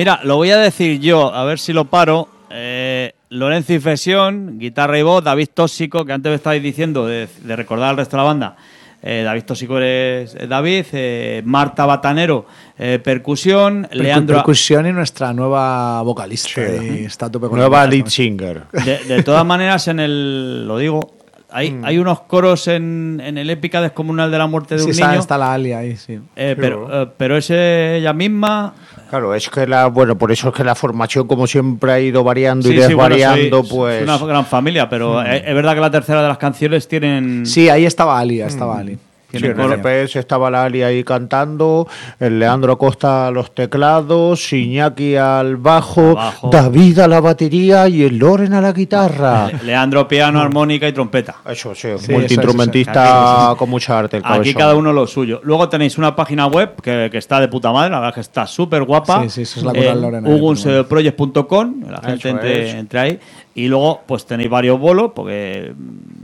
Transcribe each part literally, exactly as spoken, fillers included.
Mira, lo voy a decir yo, a ver si lo paro. Eh, Lorenzo Infesión, guitarra y voz. David Tóxico, que antes me estabais diciendo de, de recordar al resto de la banda. Eh, David Tóxico es David. Eh, Marta Batanero, eh, percusión. Percu- Leandro... Percusión y nuestra nueva vocalista. Sí. Y está a tope con Nueva el lead podcast, singer. De, de todas maneras, en el... Lo digo... Hay, mm. hay unos coros en, en el Épica Descomunal de la Muerte de sí, un esa, niño. está la Ali ahí, sí. Eh, pero, eh, pero es ella misma... Claro, es que la, bueno, por eso es que la formación, como siempre, ha ido variando sí, y desvariando, sí, bueno, soy, pues... Es una gran familia, pero mm. es, es verdad que la tercera de las canciones tienen... Sí, ahí estaba Ali, estaba mm. Ali. Sí, en el E P S estaba la Ali ahí cantando, el Leandro Acosta a los teclados, Iñaki al bajo, bajo, David a la batería y el Loren a la guitarra. Le Leandro piano, armónica y trompeta. Eso, sí, sí multiinstrumentista con mucha arte. El Aquí cada uno lo suyo. Luego tenéis una página web que, que está de puta madre, la verdad que está súper guapa. Sí, sí, eso es la cosa eh, del Loren. uguns project punto com, la gente entre, entre ahí. Y luego pues tenéis varios bolos, porque...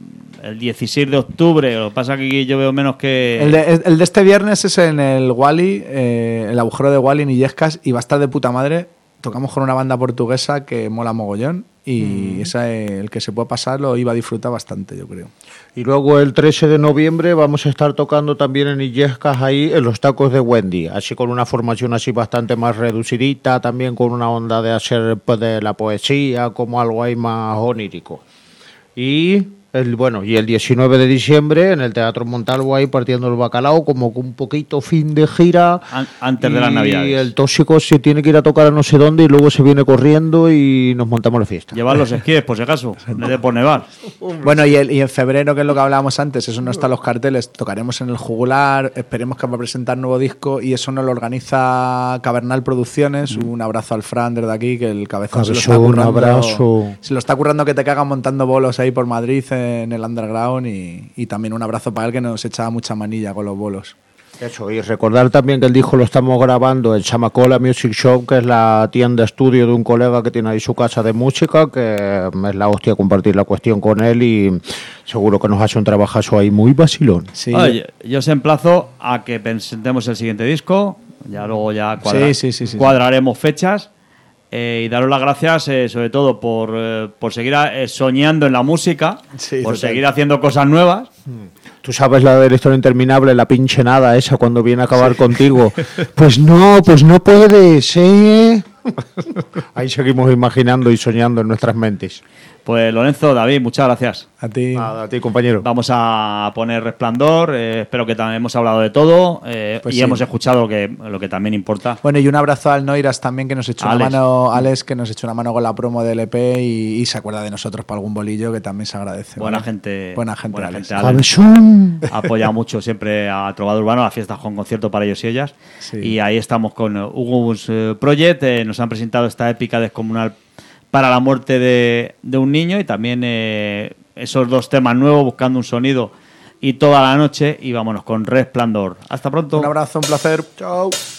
El dieciséis de octubre, lo que pasa es que yo veo menos que... El de, el de este viernes es en el Wally, eh, el agujero de Wally en Illescas, y va a estar de puta madre. Tocamos con una banda portuguesa que mola mogollón, y mm. esa, eh, el que se puede pasar lo iba a disfrutar bastante, yo creo. Y luego el trece de noviembre vamos a estar tocando también en Illescas, ahí en los tacos de Wendy, así con una formación así bastante más reducidita, también con una onda de hacer pues, de la poesía, como algo ahí más onírico. Y... El, bueno, y el diecinueve de diciembre en el Teatro Montalvo ahí partiendo el bacalao, como con un poquito fin de gira. An antes de las Navidades. Y el Tóxico se tiene que ir a tocar a no sé dónde y luego se viene corriendo y nos montamos la fiesta. Llevar los esquíes, por si acaso, en vez de por nevar. Bueno, y, el, y en febrero, que es lo que hablábamos antes, eso no está en los carteles, tocaremos en el Jugular, esperemos que va a presentar nuevo disco y eso nos lo organiza Cavernal Producciones. Mm. Un abrazo al Fran desde aquí, que el cabezón se lo está currando. Un abrazo. Se lo está currando que te cagan montando bolos ahí por Madrid en el underground y, y también un abrazo para él que nos echaba mucha manilla con los bolos. Eso, y recordar también que el disco lo estamos grabando en Chamacola Music Shop, que es la tienda estudio de un colega que tiene ahí su casa de música, que es la hostia compartir la cuestión con él y seguro que nos hace un trabajazo ahí muy vacilón. Sí, Oye, yo... yo os emplazo a que presentemos el siguiente disco, ya luego ya cuadra... sí, sí, sí, sí, cuadraremos sí. fechas. Eh, y daros las gracias eh, sobre todo por, eh, por seguir eh, soñando en la música, sí, por total. seguir haciendo cosas nuevas. Tú sabes la de la historia interminable, la pinche nada esa cuando viene a acabar sí. contigo. Pues no, pues no puedes, ¿eh? Ahí seguimos imaginando y soñando en nuestras mentes. Pues Lorenzo, David, muchas gracias. A ti. Nada, a ti, compañero. Vamos a poner Resplandor. Eh, espero que también hemos hablado de todo eh, pues y sí. hemos escuchado lo que, lo que también importa. Bueno, y un abrazo al Noiras también, que nos echó Alex. una mano, Alex, que nos echó una mano con la promo del E P y, y se acuerda de nosotros para algún bolillo, que también se agradece. Buena ¿vale? gente. Buena gente, buena Alex. gente Alex. Apoya mucho siempre a Trovador Urbano, a las fiestas con concierto para ellos y ellas. Sí. Y ahí estamos con Uguns Project. Eh, nos han presentado esta épica descomunal para la muerte de, de un niño y también eh, esos dos temas nuevos, buscando un sonido y toda la noche, y vámonos con Resplandor. Hasta pronto. Un abrazo, un placer. Chao.